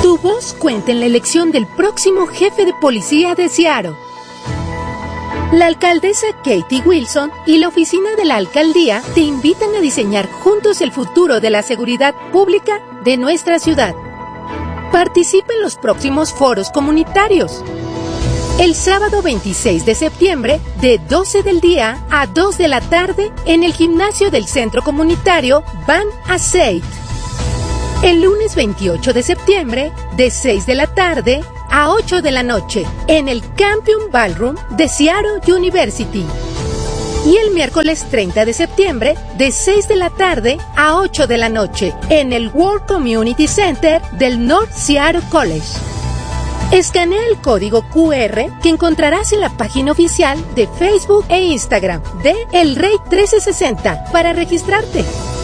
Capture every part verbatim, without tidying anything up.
Tu voz cuenta en la elección del próximo jefe de policía de Seattle. La alcaldesa Katie Wilson y la oficina de la alcaldía te invitan a diseñar juntos el futuro de la seguridad pública de nuestra ciudad. Participa en los próximos foros comunitarios. El sábado veintiséis de septiembre, de doce del día a dos de la tarde, en el gimnasio del Centro Comunitario Van Aseit. El lunes veintiocho de septiembre, de seis de la tarde a ocho de la noche, en el Campion Ballroom de Seattle University. Y el miércoles treinta de septiembre, de seis de la tarde a ocho de la noche, en el World Community Center del North Seattle College. Escanea el código Q R que encontrarás en la página oficial de Facebook e Instagram de El Rey trece sesenta para registrarte.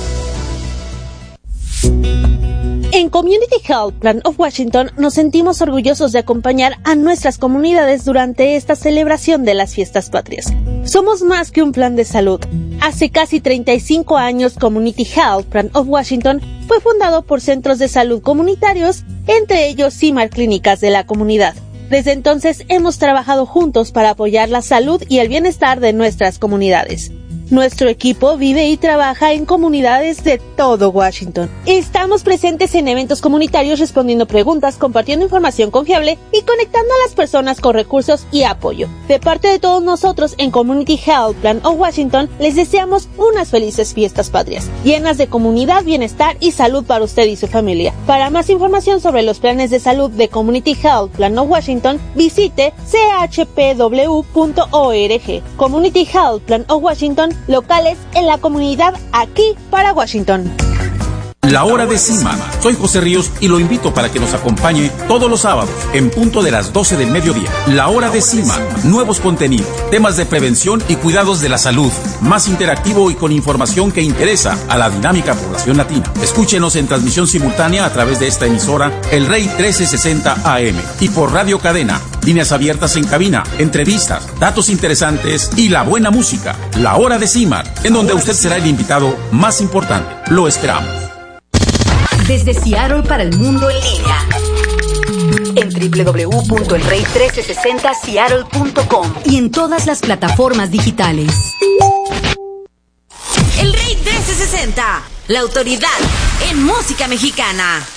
En Community Health Plan of Washington nos sentimos orgullosos de acompañar a nuestras comunidades durante esta celebración de las fiestas patrias. Somos más que un plan de salud. Hace casi treinta y cinco años, Community Health Plan of Washington fue fundado por centros de salud comunitarios, entre ellos CIMAR Clínicas de la comunidad. Desde entonces hemos trabajado juntos para apoyar la salud y el bienestar de nuestras comunidades. Nuestro equipo vive y trabaja en comunidades de todo Washington. Estamos presentes en eventos comunitarios respondiendo preguntas, compartiendo información confiable y conectando a las personas con recursos y apoyo. De parte de todos nosotros en Community Health Plan of Washington, les deseamos unas felices fiestas patrias, llenas de comunidad, bienestar y salud para usted y su familia. Para más información sobre los planes de salud de Community Health Plan of Washington, visite c h p w punto org. Community Health Plan of Washington, locales en la comunidad aquí para Washington. La hora de CIMAR. Soy José Ríos y lo invito para que nos acompañe todos los sábados en punto de las doce del mediodía. La hora de CIMAR. Nuevos contenidos, temas de prevención y cuidados de la salud, más interactivo y con información que interesa a la dinámica población latina. Escúchenos en transmisión simultánea a través de esta emisora El Rey trece sesenta A M y por Radio Cadena. Líneas abiertas en cabina, entrevistas, datos interesantes y la buena música. La hora de CIMAR, en donde usted será el invitado más importante. Lo esperamos. Desde Seattle para el mundo en línea. En doble u doble u doble u punto el rey trece sesenta seattle punto com y en todas las plataformas digitales. El Rey trece sesenta, la autoridad en música mexicana.